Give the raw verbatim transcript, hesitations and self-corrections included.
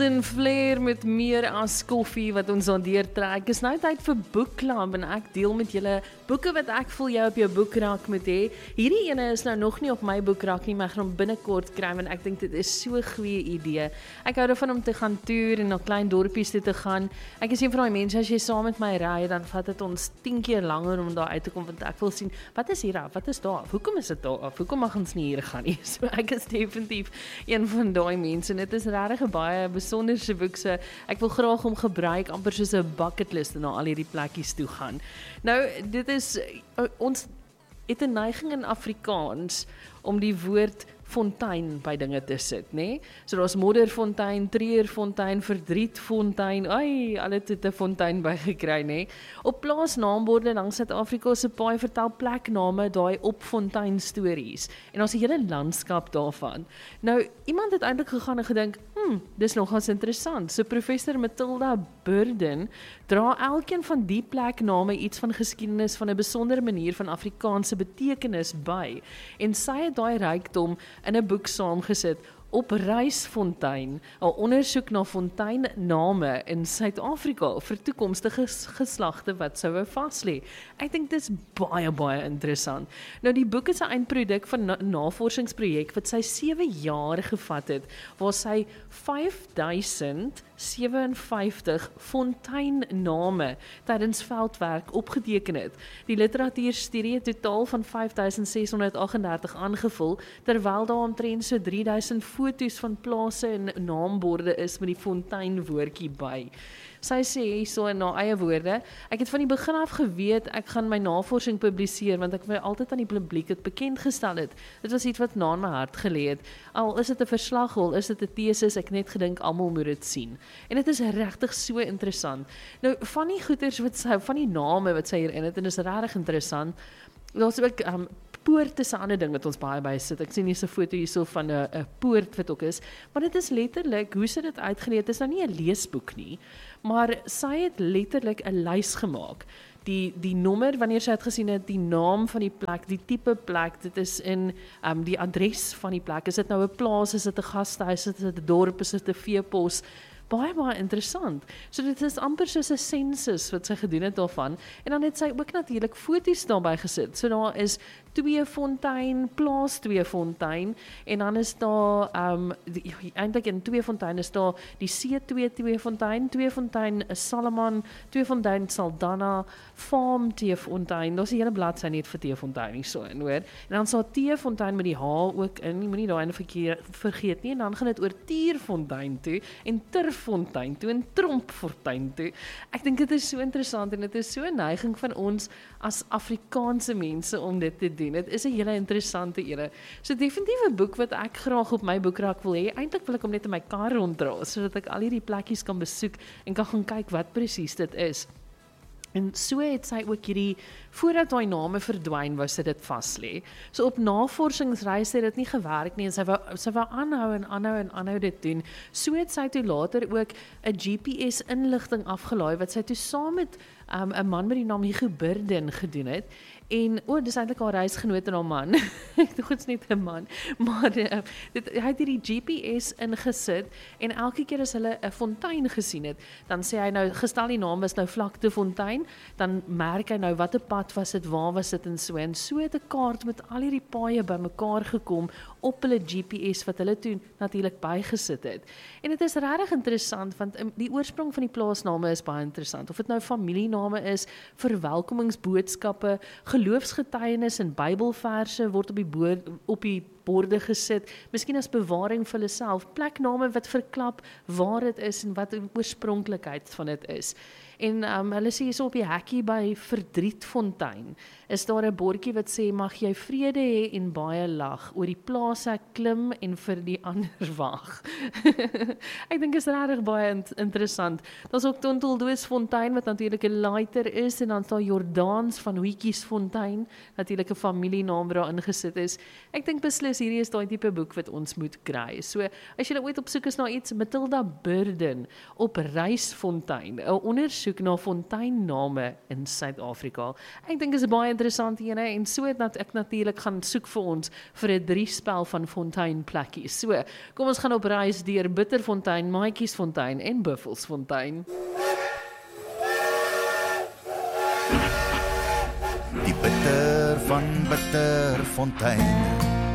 En Flair met meer as koffie wat ons aan deurtrek. Is nou tyd vir boekklub en ek deel met julle boeke wat ek voel jy op jou boekrak moet hê. Hierdie ene is nou nog nie op my boekrak nie, maar ek gaan hom binnekort kry want ek dink dit is so 'n goeie idee. Ek hou daarvan om te gaan toer en na klein dorpies toe te gaan. Ek is een van daai mense, as jy saam met my ry, dan vat dit ons tien keer langer om daar uit te kom want ek wil sien wat is hier af, wat is daar af, hoekom is dit daar af, hoekom mag ons nie hier gaan nie. So ek is definitief een van daai mense en dit is regtig 'n baie besonderse boek, so ek wil graag hom gebruik amper soos 'n bucket list en na al hierdie plekkies toe gaan. Nou, dit is, uh, ons het 'n neiging in Afrikaans om die woord fontein by dinge te sit, nê? Nee? So daar's modderfontein, treurfontein, verdrietfontein, ai, al het dit 'n fontein bygekry, nê? Nee? Op plaasnaamborde langs Suid-Afrika se paai vertel plekname daai op fontein stories en ons 'n hele landskap daarvan. Nou, iemand het eintlik gegaan en gedink, hm, dis nogals interessant. So professor Matilda Burden dra elkeen van die plekname iets van geskiedenis van 'n besondere manier van Afrikaanse betekenis by en sy het daai rykdom in 'n boek saamgesit op Reisfontein, 'n ondersoek na fonteinname in Suid-Afrika vir toekomstige geslagte wat sou wou vaslê. Ek dink dit is baie baie interessant. Nou die boek is 'n eindproduk van 'n navorsingsprojek wat sy sewe jaar gevat het, waar sy vyf duisend sewenvyftig fonteinname tydens veldwerk opgeteken het. Die literatuurstudie het totaal van vyf duisend ses honderd agt en dertig aangevul, terwyl daar omtrent so drie duisend foto's van plase en naamborde is met die fontein woordjie by. Sy sê hierso in haar eie woorde, ek het van die begin af geweet ek gaan my navorsing publiseer want ek wil altyd aan die publiek dit bekend gestel het. Dit was iets wat na in my hart gelê het. Al is dit 'n verslag, al is dit 'n tesis, ek net gedink almal moet dit sien. En dit is regtig so interessant. Nou van die goeters wat sy van die name wat sy hierin het en dit is regtig interessant. Daar's ook um, poort is 'n ander ding wat ons baie by sit. Ek sien hier 'n foto hierso van 'n 'n poort wat ook is, maar dit is letterlik hoe sy dit uitgeleer het. Dit is nou nie 'n leesboek nie, maar sy het letterlik 'n lys gemaak. Die die nommer wanneer sy het gesien het, die naam van die plek, die tipe plek, dit is in um, die adres van die plek. Is dit nou 'n plaas, is dit 'n gastehuis, is dit 'n dorp, is dit 'n veepos? Baie, baie interessant. So dit is amper soos 'n sensus wat sy gedoen het daarvan. En dan het sy ook natuurlik foto's daarbey gesit. So daar is twee fontein, plaas twee fontein, en dan is daar, um, die, eintlik in twee fontein is daar die C twee twee fontein, twee fontein Salomon, twee fontein Saldanha, Farm Teefontein, daar is 'n hele bladsy net vir Teefontein nie so in, hoor. En dan is daar Teefontein met die H ook in, jy moenie daai ene vergeet nie, en dan gaan dit oor Tierfontein toe, en Turffontein toe, en Trompfontein toe. Ek dink dit is so interessant, en dit is so 'n neiging van ons as Afrikaanse mense om dit te doen. Dit is 'n hele interessante ene. So definitief 'n boek wat ek graag op my boekrak wil hê. Eintlik wil ek hom net in my kar ronddra, sodat ek al hierdie plekkies kan besoek en kan gaan kyk wat presies dit is. En so het sy ook hierdie, voordat daai name verdwyn, wou sy dit vas lê. So op navorsingsreis het dit nie gewerk nie, en sy wou, sy wou aanhou en aanhou en aanhou dit doen. So het sy toe later ook 'n G P S inligting afgelaai, wat sy toe saam met um, 'n man met die naam Hugo Burden gedoen het. En, o, oh, dis eintlik haar reisgenoot en haar man. Ek dink dit's net 'n man. Maar uh, dit, hy het hierdie G P S ingesit, en elke keer as hulle 'n fontein gesien het, dan sê hy nou, gestel die naam is nou Vlaktefontein, dan merk hy nou watter pad was dit, waar was dit en so. En so het 'n kaart met al hierdie paaie bymekaar gekom op hulle G P S wat hulle toe natuurlik bygesit het. En dit is regtig interessant, want die oorsprong van die plaasname is baie interessant. Of dit nou familiename is, verwelkomingsboodskappe, geloofsgetuienis en Bybelverse word op die, boord, op die borde gesit, miskien as bewaring vir hulle self, plekname wat verklap waar dit is en wat die oorspronklikheid van dit is. En um, hulle sê so op die hekkie by Verdrietfontein, is daar 'n bordjie wat sê, mag jy vrede hê en baie lag, oor die plaas ek klim en vir die ander wag. Ek dink is regtig baie interessant. Daar's ook Tonteldoosfontein, wat natuurlik 'n laiter is, en dan is daar Jordaans van Hoetjiesfontein, natuurlik 'n familienaam wat daar ingesit is. Ek dink beslis is hierdie is daai tipe boek wat ons moet kry. So, as jy ooit op soek is na iets, Matilda Burden op Reisfontein, 'n ondersoek na fonteinname in Suid-Afrika. Ek dink is 'n baie interessante ene en so het dat ek natuurlik gaan soek vir ons vir 'n drie spel van fonteinplekkies. So, kom ons gaan op reis deur Bitterfontein, Maatjiesfontein en Buffelsfontein. Die bitter van Bitterfontein.